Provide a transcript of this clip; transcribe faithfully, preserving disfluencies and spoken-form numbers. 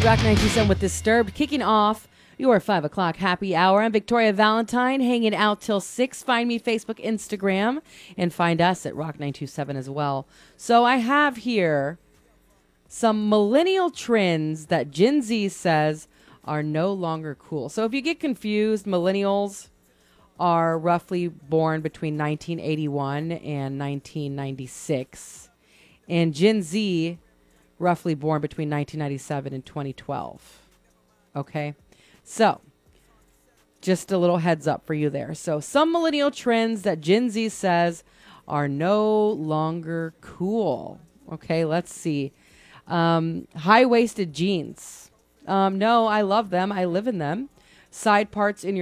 Rock ninety-two point seven with Disturbed, kicking off your five o'clock happy hour. I'm Victoria Valentine, hanging out till six. Find me Facebook, Instagram, and find us at Rock nine two seven as well. So I have here some millennial trends that Gen Z says are no longer cool. So if you get confused, millennials are roughly born between nineteen eighty-one and nineteen ninety-six. And Gen Z, roughly born between nineteen ninety-seven and twenty twelve. Okay? So, just a little heads up for you there. So, some millennial trends that Gen Z says are no longer cool. Okay, let's see. Um, high-waisted jeans. Um, no, I love them. I live in them. Side parts in your